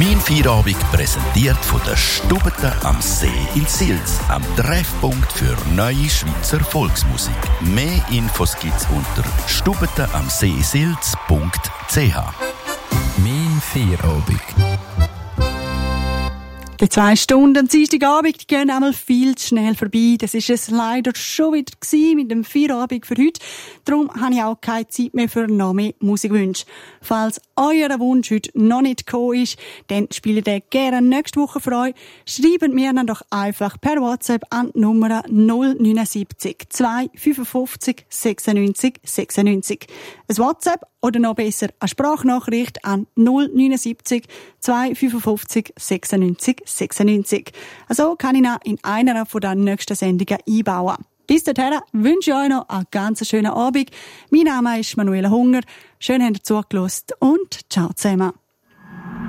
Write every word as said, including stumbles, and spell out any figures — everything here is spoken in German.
Mein Feierabend präsentiert von der Stubete am See in Sils, am Treffpunkt für neue Schweizer Volksmusik. Mehr Infos gibt's unter stubeteamseesils punkt c h. Mein Feierabend. Die zwei Stunden Dienstagabend gehen einmal viel zu schnell vorbei. Das ist es leider schon wieder gewesen mit dem Feierabend für heute. Darum habe ich auch keine Zeit mehr für noch mehr Musikwünsche. Falls euer Wunsch heute noch nicht gekommen ist, dann spiele ich den gerne nächste Woche für euch. Schreibt mir dann doch einfach per WhatsApp an die Nummer null neun sieben zwei fünf fünf sechsundneunzig sechsundneunzig. Ein WhatsApp oder noch besser eine Sprachnachricht an null neun sieben zwei fünf fünf sechsundneunzig sechsundneunzig. Also kann ich noch in einer von den nächsten Sendungen einbauen. Bis dahin wünsche ich euch noch einen ganz schönen Abend. Mein Name ist Manuela Hunger. Schön, habt ihr zugelassen und ciao zusammen.